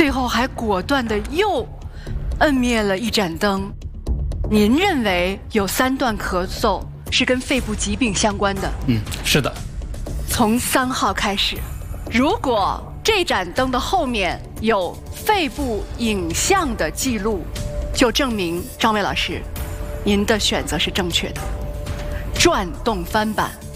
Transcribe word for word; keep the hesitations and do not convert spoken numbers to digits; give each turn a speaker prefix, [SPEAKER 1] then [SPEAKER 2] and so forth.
[SPEAKER 1] 最后还果断的又摁灭了一盏灯。您认为有三段咳嗽是跟肺部疾病相关的？
[SPEAKER 2] 嗯，是的。
[SPEAKER 1] 从三号开始，如果这盏灯的后面有肺部影像的记录，就证明张伟老师，您的选择是正确的。转动翻板。